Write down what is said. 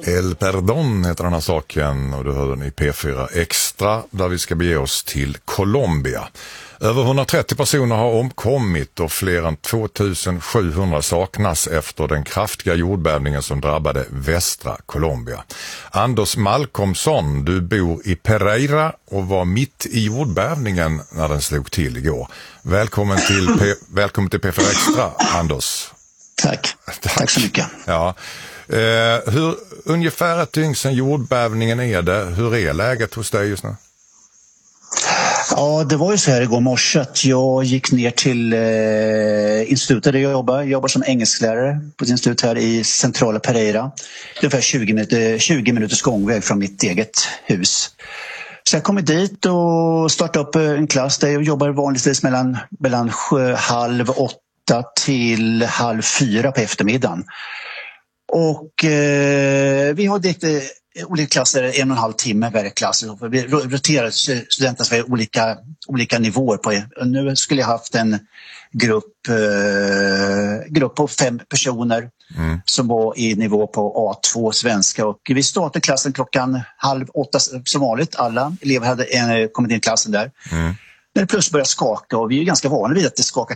El Perdón heter den här saken och du hör den i P4 Extra där vi ska bege oss till Colombia. Över 130 personer har omkommit och fler än 2700 saknas efter den kraftiga jordbävningen som drabbade västra Colombia. Anders Malcolmsson, du bor i Pereira och var mitt i jordbävningen när den slog till igår. Välkommen till P4 Extra, Anders. Tack så mycket. Ja. Hur ungefär ett dygn sedan jordbävningen är det? Hur är läget hos dig just nu? Ja, det var ju så här igår morse att jag gick ner till institutet där jag jobbar som engelsklärare på ett institut här i centrala Pereira. Det är ungefär 20 minuters gångväg från mitt eget hus. Så jag kommer dit och startade upp en klass där jag jobbar vanligtvis mellan 7:30 till 3:30 på eftermiddagen. Och vi har olika klasser, 1,5 timme varje klass. Vi roterar studenter för olika nivåer på. Nu skulle jag haft en grupp på 5 personer som var i nivå på A2 svenska. Och vi startade klassen 7:30 som vanligt. Alla elever hade kommit in i klassen där. När det plötsligt började skaka, och vi är ganska vana vid att det skakar